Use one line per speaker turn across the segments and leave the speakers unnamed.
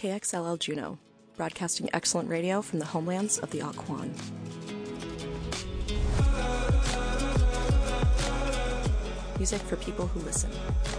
KXLL Juneau, broadcasting excellent radio from the homelands of the Occoquan. Music for people who listen.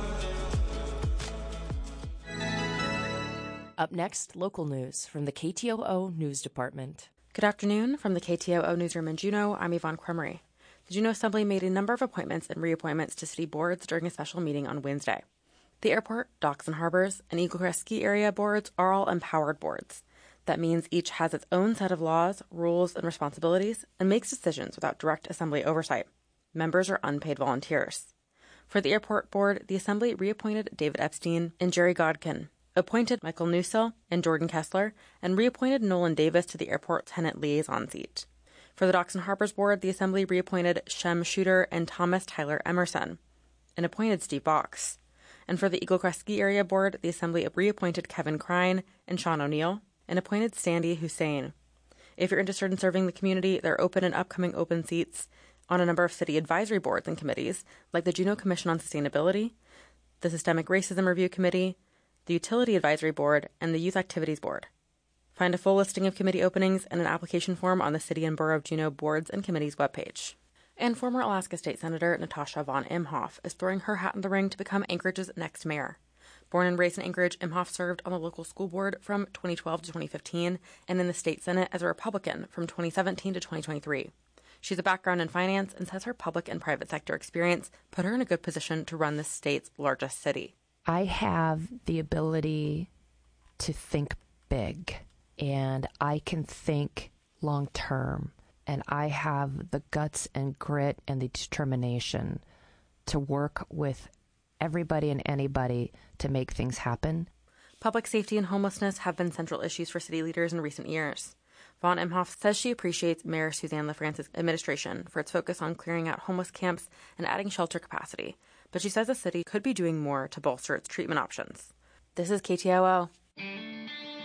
Up next, local news from the KTOO News Department.
Good afternoon. From the KTOO Newsroom in Juneau, I'm Yvonne Cremery. The Juneau Assembly made a number of appointments and reappointments to city boards during a special meeting on Wednesday. The airport, docks and harbors, and Eagle Crest Ski Area boards are all empowered boards. That means each has its own set of laws, rules, and responsibilities and makes decisions without direct Assembly oversight. Members are unpaid volunteers. For the airport board, the Assembly reappointed David Epstein and Jerry Godkin, appointed Michael Newsill and Jordan Kessler, and reappointed Nolan Davis to the airport tenant liaison seat. For the Docks and Harbors Board, the Assembly reappointed Shem Shooter and Thomas Tyler Emerson, and appointed Steve Box. And for the Eagle Crest Ski Area Board, the Assembly reappointed Kevin Crine and Sean O'Neill, and appointed Sandy Hussein. If you're interested in serving the community, there are open and upcoming open seats on a number of city advisory boards and committees, like the Juneau Commission on Sustainability, the Systemic Racism Review Committee, the Utility Advisory Board, and the Youth Activities Board. Find a full listing of committee openings and an application form on the City and Borough of Juneau Boards and Committees webpage. And former Alaska State Senator Natasha von Imhoff is throwing her hat in the ring to become Anchorage's next mayor. Born and raised in Anchorage, Imhoff served on the local school board from 2012 to 2015 and in the state senate as a Republican from 2017 to 2023. She has a background in finance and says her public and private sector experience put her in a good position to run the state's largest city.
I have the ability to think big, and I can think long term, and I have the guts and grit and the determination to work with everybody and anybody to make things happen.
Public safety and homelessness have been central issues for city leaders in recent years. Von Imhoff says she appreciates Mayor Suzanne LaFrance's administration for its focus on clearing out homeless camps and adding shelter capacity, but she says the city could be doing more to bolster its treatment options. This is KTOO.